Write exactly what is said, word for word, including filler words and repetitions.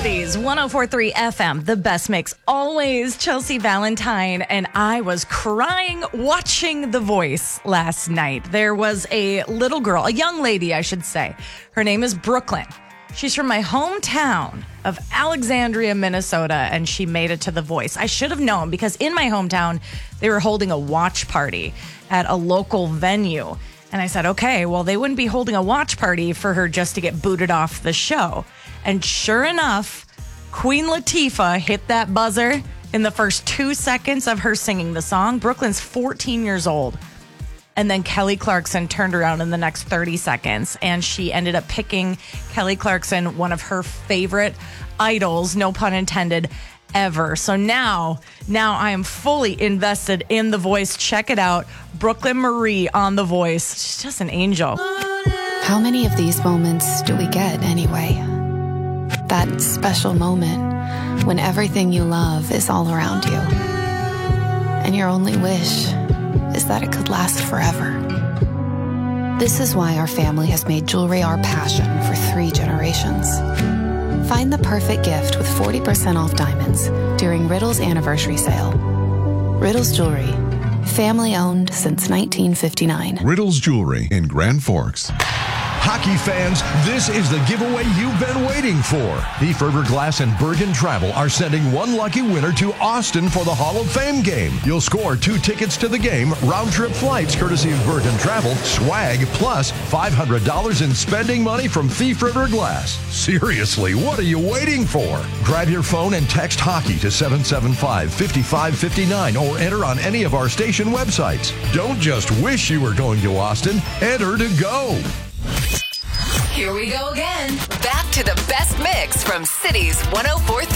Cities one oh four point three F M, the best mix. Always Chelsea Valentine, and I was crying watching The Voice last night. There was a little girl, a young lady, I should say. Her name is Brooklyn. She's from my hometown of Alexandria, Minnesota, and she made it to The Voice. I should have known because in my hometown, they were holding a watch party at a local venue. And I said, okay, well, they wouldn't be holding a watch party for her just to get booted off the show. And sure enough, Queen Latifah hit that buzzer in the first two seconds of her singing the song. Brooklyn's fourteen years old. And then Kelly Clarkson turned around in the next thirty seconds, and she ended up picking Kelly Clarkson, one of her favorite idols, no pun intended, ever. So now, now I am fully invested in The Voice. Check it out. Brooklyn Marie on The Voice. She's just an angel. How many of these moments do we get anyway? That special moment when everything you love is all around you. And your only wish is that it could last forever. This is why our family has made jewelry our passion for three generations. Find the perfect gift with forty percent off diamonds during Riddle's anniversary sale. Riddle's Jewelry, family owned since nineteen fifty-nine. Riddle's Jewelry in Grand Forks. Hockey fans, this is the giveaway you've been waiting for. Thief River Glass and Bergen Travel are sending one lucky winner to Austin for the Hall of Fame game. You'll score two tickets to the game, round-trip flights courtesy of Bergen Travel, swag, plus five hundred dollars in spending money from Thief River Glass. Seriously, what are you waiting for? Grab your phone and text hockey to seven seven five, five five five nine or enter on any of our station websites. Don't just wish you were going to Austin, enter to go. Here we go again. Back to the best mix from Cities one oh four point three.